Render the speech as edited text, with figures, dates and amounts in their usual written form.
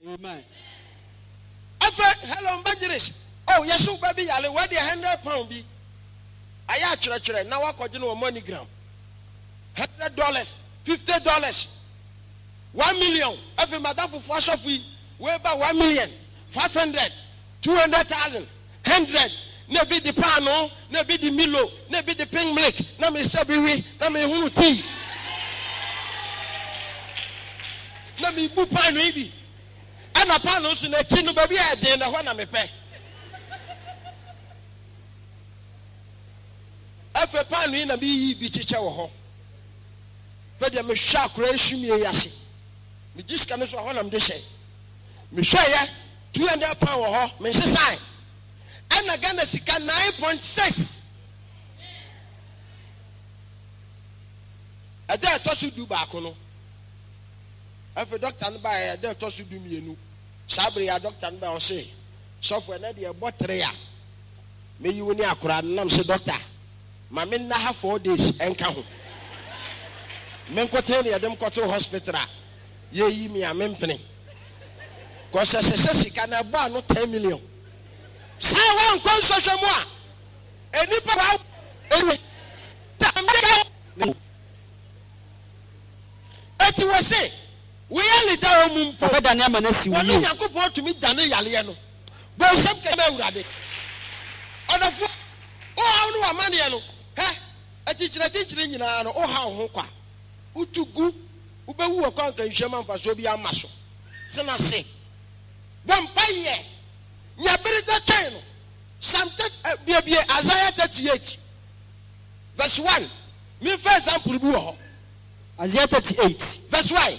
Amen. Hello, evangelist. Oh, yes, so baby, I'll wear the £100 be. I had church, now I could do a MoneyGram. $100, $50, 1 million. Every madam for first of we about 1 million, 500, 200,000, 100. Never the pano, never the Milo, never the pink milk, never Sabi, never tea. Never Bupan maybe. And a panos in a chin baby, I did one of me pay. If a pan in a bee be teacher or but I'm a shark race me yassi. Me just can as one of them say. Me say, £200 me say sign. And again, I see 9.6. I dare toss you do back on. If a doctor and buy, I dare toss you do me a new. Sabri, a doctor and buy say, software, Nadia, what trea. May you near Kuran, and say, doctor, my men now have 4 days and count. Menkoteni, them Koto Hospital. Ye me a mempany. Because I say, can I buy not 10 million? Say one social moi. Any papa. Eti we say we only da omum po. Papa Daniel Manasi we. Oni Yakobon to me Daniel yale no. Bo sem ke be urade. Onafo o ha no amane no. He atichire nyina no o ha ho kwa. Utugu ubewu akwa kan hwema mfaso bi amaso. Sena se. Vampire. Nyabiri da chain. Psalm Isaiah 38 verse 1. Me for example bi ho. Isaiah 38 verse 1.